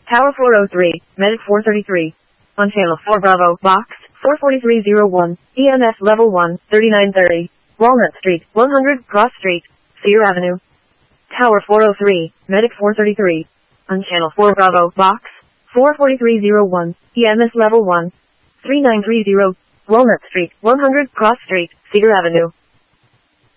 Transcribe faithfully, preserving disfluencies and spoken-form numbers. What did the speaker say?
Tower four oh three, Medic four thirty-three. On Channel four Bravo, Box, four forty-three oh one, E M S Level one, thirty-nine thirty. Walnut Street, one hundred, Cross Street, Cedar Avenue. Tower four oh three, Medic four thirty-three. On Channel four Bravo, Box, four forty-three oh one, E M S Level one, thirty-nine thirty. Walnut Street, one hundred, Cross Street, Cedar Avenue.